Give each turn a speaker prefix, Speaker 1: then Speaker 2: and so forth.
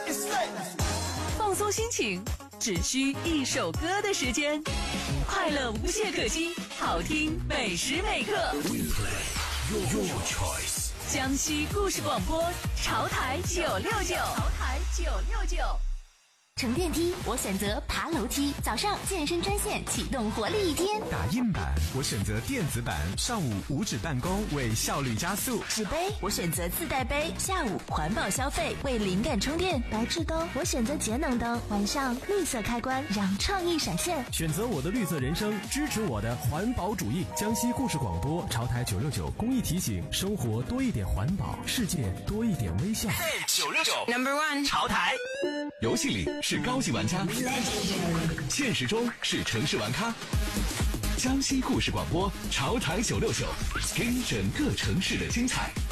Speaker 1: 放松心情，只需一首歌的时间，快乐无懈可击，好听每时每刻。
Speaker 2: Your choice。
Speaker 1: 江西故事广播，潮台969，潮台969。
Speaker 3: 乘电梯，我选择爬楼梯。早上健身专线启动活力一天。
Speaker 4: 打印版，我选择电子版。上午无纸办公，为效率加速。
Speaker 3: 纸杯，我选择自带杯。下午环保消费，为灵感充电。白炽灯，我选择节能灯。晚上绿色开关，让创意闪现。
Speaker 5: 选择我的绿色人生，支持我的环保主义。江西故事广播，潮台969公益提醒：生活多一点环保，世界多一点微笑。
Speaker 2: 969
Speaker 1: No.1
Speaker 2: 潮台。游戏里是高级玩家，现实中是城市玩咖。江西故事广播，潮台969，听整个城市的精彩。